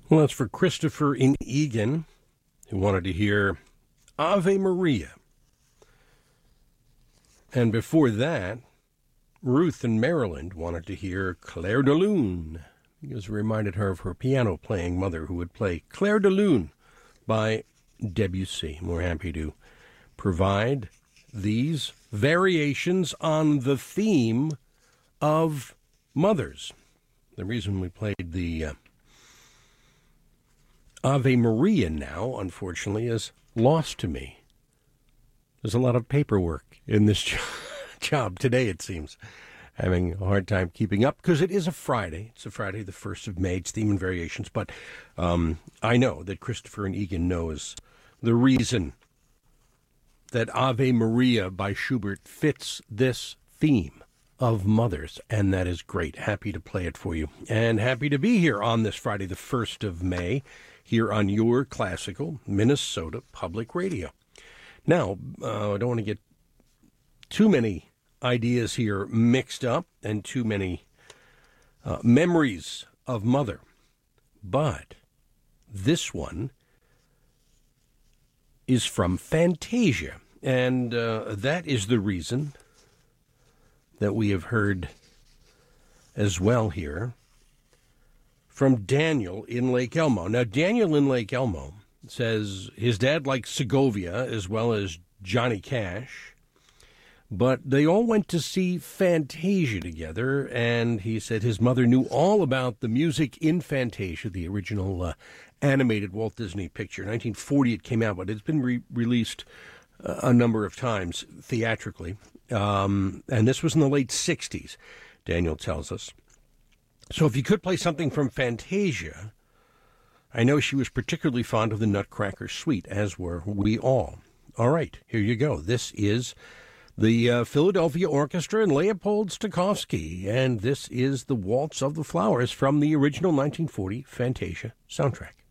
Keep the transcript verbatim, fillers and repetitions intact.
Well, that's for Christopher in Egan, who wanted to hear Ave Maria. And before that, Ruth in Maryland wanted to hear Clair de Lune, because it reminded her of her piano-playing mother, who would play Clair de Lune by Debussy. We're happy to provide these variations on the theme of mothers. The reason we played the uh, Ave Maria now, unfortunately, is lost to me. There's a lot of paperwork in this job today, it seems. Having a hard time keeping up, because it is a Friday. It's a Friday, the first of May. It's theme and variations. But um, I know that Christopher and Egan knows the reason that Ave Maria by Schubert fits this theme of mothers, and that is great. Happy to play it for you, and happy to be here on this Friday, the first of May, here on your classical Minnesota Public Radio. Now, uh, I don't want to get too many ideas here mixed up and too many uh, memories of mother, but this one is from Fantasia, and uh, that is the reason that we have heard as well here from Daniel in Lake Elmo. Now, Daniel in Lake Elmo says his dad liked Segovia as well as Johnny Cash, but they all went to see Fantasia together, and he said his mother knew all about the music in Fantasia, the original uh, animated Walt Disney picture. nineteen forty it came out, but it's been re- released uh, a number of times theatrically, um, and this was in the late sixties, Daniel tells us. So if you could play something from Fantasia, I know she was particularly fond of the Nutcracker Suite, as were we all. All right, here you go. This is the uh, Philadelphia Orchestra and Leopold Stokowski, and this is the Waltz of the Flowers from the original nineteen forty Fantasia soundtrack.